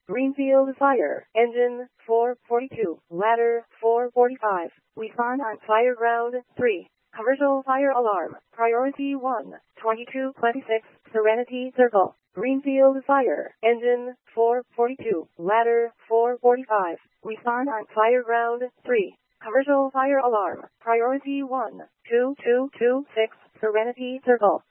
Greenfield Fire. Engine 442. Ladder 445. We found on fire ground 3. Commercial fire alarm. Priority 1. 2226 Serenity Circle. Greenfield Fire. Engine 442. Ladder 445. We found on fire ground 3. Commercial fire alarm. Priority 1. 2226 Serenity Circle.